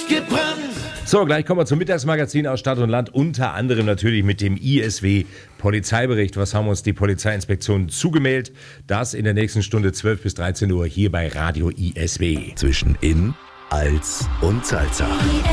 gebrannt. So, gleich kommen wir zum Mittagsmagazin aus Stadt und Land, unter anderem natürlich mit dem ISW-Polizeibericht. Was haben uns die Polizeiinspektionen zugemeldet? Das in der nächsten Stunde 12 bis 13 Uhr hier bei Radio ISW. Zwischen In, Als und Salzach.